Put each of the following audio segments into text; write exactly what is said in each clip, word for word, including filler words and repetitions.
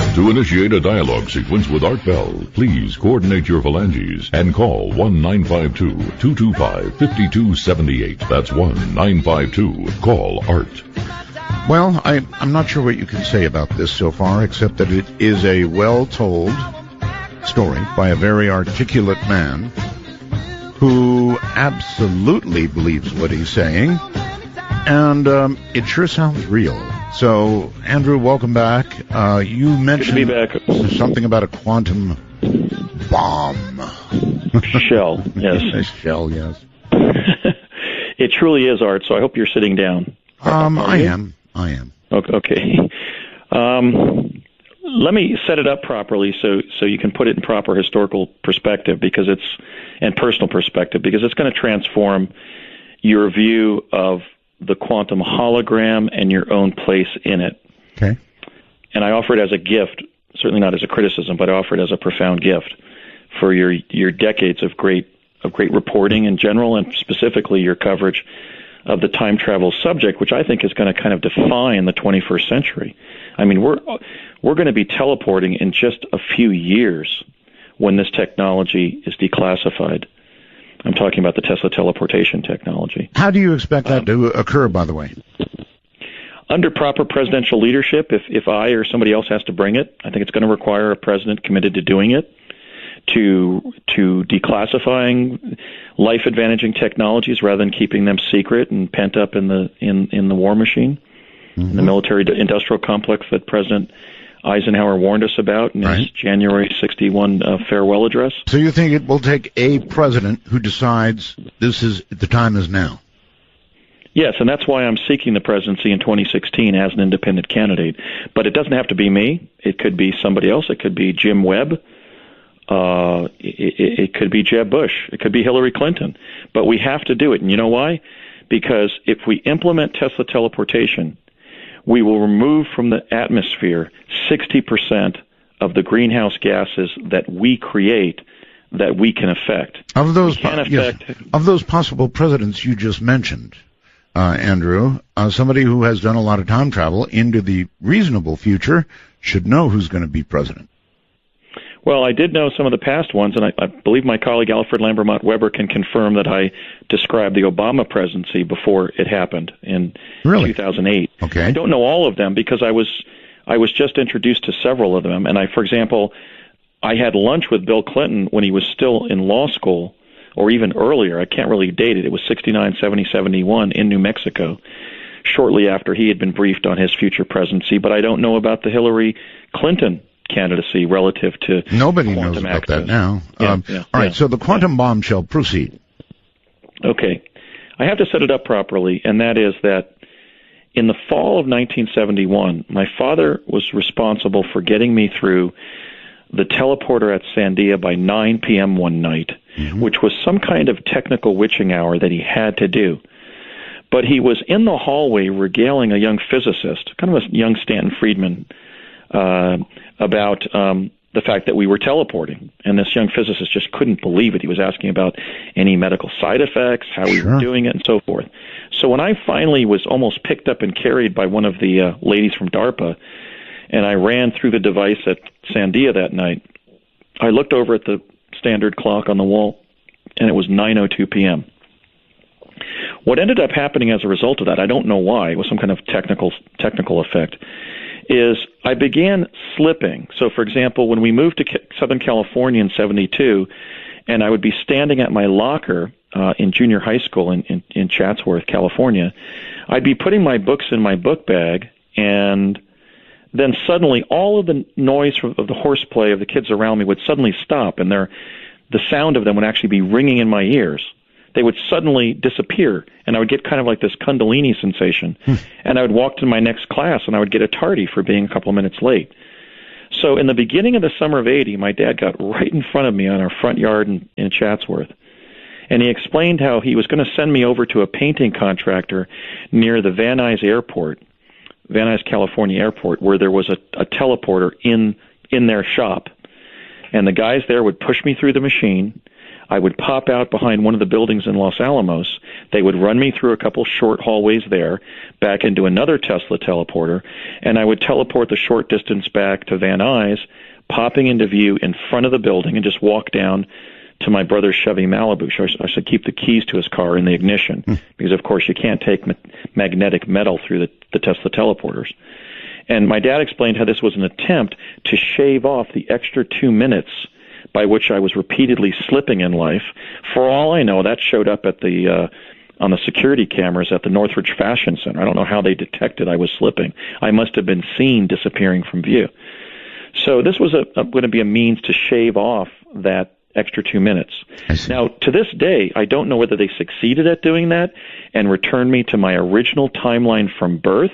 To initiate a dialogue sequence with Art Bell, please coordinate your phalanges and call one nine five two, two two five, five two seven eight. That's one nine five two, call ART. Well, I, I'm not sure what you can say about this so far, except that it is a well-told story by a very articulate man who absolutely believes what he's saying, and um, it sure sounds real. So, Andrew, welcome back. Uh, you mentioned Good to be back. something about a quantum bomb. Shell, yes. A shell, yes. It truly is, Art, so I hope you're sitting down. Um, Are I you? am. I am. Okay. Um, let me set it up properly so, so you can put it in proper historical perspective because it's and personal perspective because it's going to transform your view of the quantum hologram and your own place in it. Okay. And I offer it as a gift, certainly not as a criticism, but I offer it as a profound gift for your your decades of great of great reporting in general, and specifically your coverage of the time travel subject, which I think is going to kind of define the twenty-first century. I mean, we're we're going to be teleporting in just a few years when this technology is declassified. I'm talking about the Tesla teleportation technology. How do you expect that um, to occur, by the way? Under proper presidential leadership, if, if I or somebody else has to bring it, I think it's going to require a president committed to doing it, to to declassifying life-advantaging technologies rather than keeping them secret and pent up in the in, in the war machine, mm-hmm. in the military-industrial complex that President Eisenhower warned us about in right. his January sixty-one uh, farewell address. So you think it will take a president who decides this is the time is now? Yes, and that's why I'm seeking the presidency in twenty sixteen as an independent candidate. But it doesn't have to be me. It could be somebody else. It could be Jim Webb. Uh, it, it could be Jeb Bush. It could be Hillary Clinton. But we have to do it. And you know why? Because if we implement Tesla teleportation, we will remove from the atmosphere sixty percent of the greenhouse gases that we create that we can affect. Of those, we can po- affect yes, of those possible presidents you just mentioned, uh, Andrew, uh, somebody who has done a lot of time travel into the reasonable future should know who's going to be president. Well, I did know some of the past ones, and I, I believe my colleague Alfred Lambermont Weber can confirm that I described the Obama presidency before it happened in really? two thousand eight. Okay. I don't know all of them because I was I was just introduced to several of them, and I, for example, I had lunch with Bill Clinton when he was still in law school, or even earlier. I can't really date it. It was sixty-nine, seventy, seventy-one in New Mexico, shortly after he had been briefed on his future presidency. But I don't know about the Hillary Clinton candidacy relative to nobody knows quantum about access. that now. Yeah, um, yeah, all right, yeah. so the quantum bomb shall proceed. Okay. I have to set it up properly, and that is that in the fall of nineteen seventy-one, my father was responsible for getting me through the teleporter at Sandia by nine p.m. one night, mm-hmm. which was some kind of technical witching hour that he had to do. But he was in the hallway regaling a young physicist, kind of a young Stanton Friedman, uh, about um, the fact that we were teleporting. And this young physicist just couldn't believe it. He was asking about any medical side effects, how we sure. were doing it, and so forth. So when I finally was almost picked up and carried by one of the uh, ladies from DARPA, and I ran through the device at Sandia that night, I looked over at the standard clock on the wall, and it was nine oh two p.m. What ended up happening as a result of that, I don't know why, it was some kind of technical technical effect, is I began slipping. So, for example, when we moved to Southern California in seventy-two, and I would be standing at my locker uh, in junior high school in, in, in Chatsworth, California, I'd be putting my books in my book bag, and then suddenly all of the noise of the horseplay of the kids around me would suddenly stop, and their, the sound of them would actually be ringing in my ears. They would suddenly disappear, and I would get kind of like this Kundalini sensation. Hmm. And I would walk to my next class, and I would get a tardy for being a couple of minutes late. So in the beginning of the summer of eighty, my dad got right in front of me on our front yard in, in Chatsworth, and he explained how he was going to send me over to a painting contractor near the Van Nuys Airport, Van Nuys, California Airport, where there was a, a teleporter in in their shop. And the guys there would push me through the machine. I would pop out behind one of the buildings in Los Alamos. They would run me through a couple short hallways there, back into another Tesla teleporter, and I would teleport the short distance back to Van Nuys, popping into view in front of the building, and just walk down to my brother's Chevy Malibu. I should keep the keys to his car in the ignition, mm. because, of course, you can't take ma- magnetic metal through the, the Tesla teleporters. And my dad explained how this was an attempt to shave off the extra two minutes by which I was repeatedly slipping in life. For all I know, that showed up at the uh, on the security cameras at the Northridge Fashion Center. I don't know how they detected I was slipping. I must have been seen disappearing from view. So this was a, a, going to be a means to shave off that extra two minutes. Now, to this day, I don't know whether they succeeded at doing that and returned me to my original timeline from birth,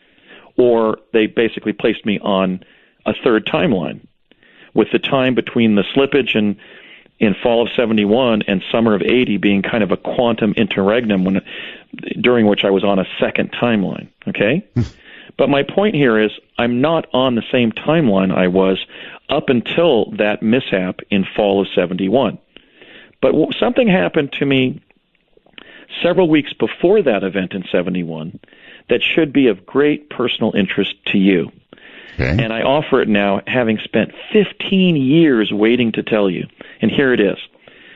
or they basically placed me on a third timeline, with the time between the slippage in, in fall of seventy-one and summer of eighty being kind of a quantum interregnum when, during which I was on a second timeline, okay? But my point here is I'm not on the same timeline I was up until that mishap in fall of seventy-one. But something happened to me several weeks before that event in seventy-one that should be of great personal interest to you. Okay. And I offer it now, having spent fifteen years waiting to tell you. And here it is.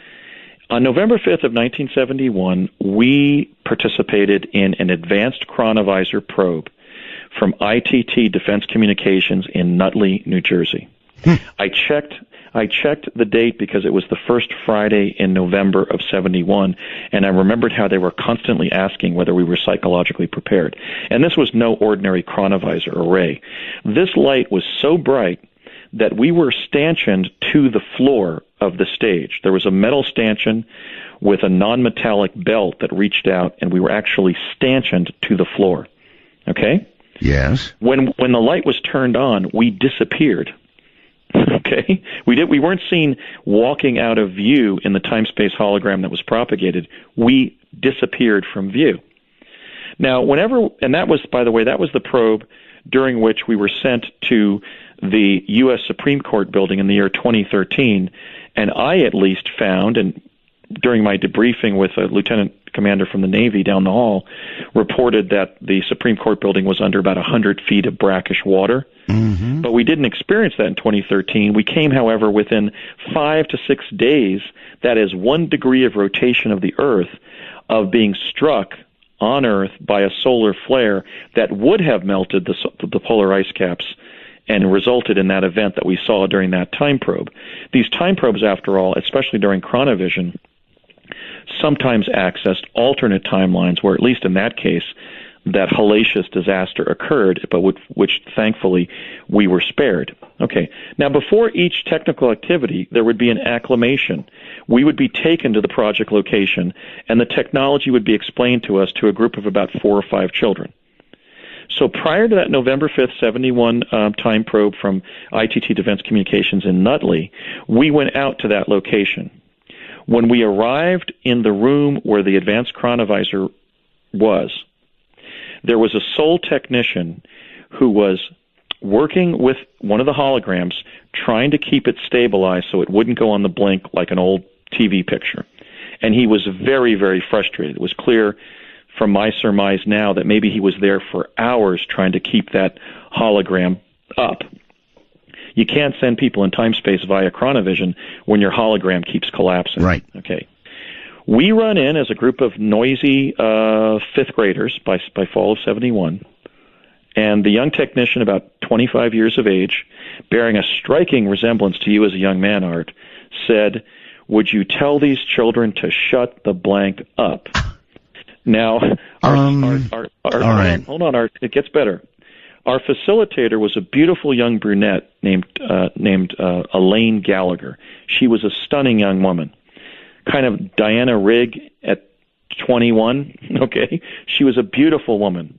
On November fifth of nineteen seventy-one, we participated in an advanced chronovisor probe from I T T Defense Communications in Nutley, New Jersey. Hmm. I checked I checked the date because it was the first Friday in November of seventy-one, and I remembered how they were constantly asking whether we were psychologically prepared. And this was no ordinary chronovisor array. This light was so bright that we were stanchioned to the floor of the stage. There was a metal stanchion with a non-metallic belt that reached out, and we were actually stanchioned to the floor. Okay? Yes. When when the light was turned on, we disappeared. Okay, we did. We weren't seen walking out of view in the time-space hologram that was propagated. We disappeared from view. Now, whenever, and that was, by the way, that was the probe during which we were sent to the U S Supreme Court building in the year twenty thirteen, and I at least found, and during my debriefing with a lieutenant commander from the Navy down the hall, reported that the Supreme Court building was under about one hundred feet of brackish water. Mm-hmm. But we didn't experience that in twenty thirteen. We came, however, within five to six days, that is one degree of rotation of the Earth, of being struck on Earth by a solar flare that would have melted the, the polar ice caps and resulted in that event that we saw during that time probe. These time probes, after all, especially during chronovision, sometimes accessed alternate timelines where, at least in that case, that hellacious disaster occurred, but which, which thankfully we were spared. Okay. Now, before each technical activity, there would be an acclimation. We would be taken to the project location, and the technology would be explained to us to a group of about four or five children. So prior to that November fifth, seventy-one um, time probe from I T T Defense Communications in Nutley, we went out to that location. When we arrived in the room where the advanced chronovisor was, there was a sole technician who was working with one of the holograms, trying to keep it stabilized so it wouldn't go on the blink like an old T V picture. And he was very, very frustrated. It was clear from my surmise now that maybe he was there for hours trying to keep that hologram up. You can't send people in time space via chronovision when your hologram keeps collapsing. Right. Okay. We run in as a group of noisy uh, fifth graders by by fall of seventy-one, and the young technician, about twenty-five years of age, bearing a striking resemblance to you as a young man, Art, said, "Would you tell these children to shut the blank up?" Now, our, um, our, our, our, all right. hold on, Art, it gets better. Our facilitator was a beautiful young brunette named uh, named uh, Elaine Gallagher. She was a stunning young woman, kind of Diana Rigg at twenty-one, okay? She was a beautiful woman.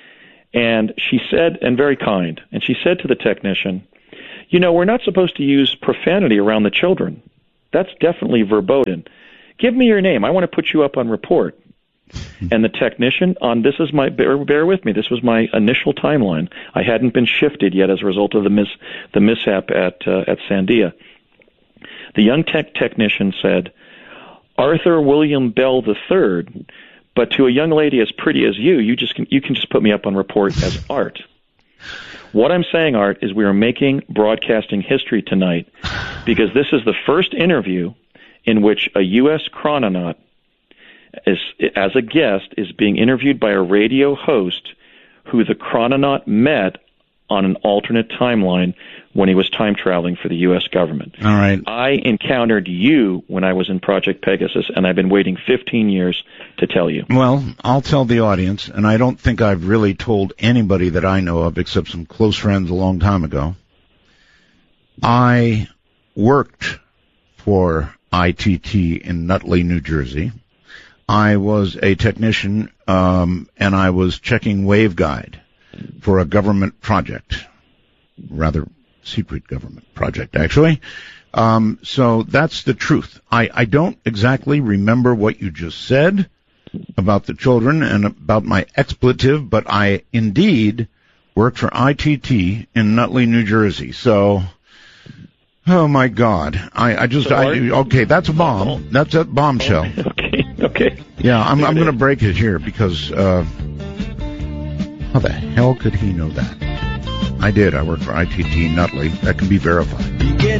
And she said, and very kind, and she said to the technician, "You know, we're not supposed to use profanity around the children. That's definitely verboten. Give me your name. I want to put you up on report." And the technician, on this is my, bear, bear with me, this was my initial timeline. I hadn't been shifted yet as a result of the mis, the mishap at uh, at Sandia. The young tech technician said, Arthur William Bell the Third, but to a young lady as pretty as you, you just can, you can just put me up on report as Art. What I'm saying, Art, is we are making broadcasting history tonight because this is the first interview in which a U S chrononaut, is, as a guest, is being interviewed by a radio host who the chrononaut met on an alternate timeline when he was time traveling for the U S government. All right. I encountered you when I was in Project Pegasus, and I've been waiting fifteen years to tell you. Well, I'll tell the audience, and I don't think I've really told anybody that I know of except some close friends a long time ago. I worked for I T T in Nutley, New Jersey. I was a technician, um, and I was checking waveguide for a government project, rather secret government project, actually. Um, so that's the truth. I, I don't exactly remember what you just said about the children and about my expletive, but I indeed worked for I T T in Nutley, New Jersey. So, oh my God, I, I just, so I, are, okay, that's a bomb. That's a bombshell. Okay, okay. Yeah, I'm, I'm going to break it here because, uh, how the hell could he know that? I did. I worked for I T T Nutley. That can be verified.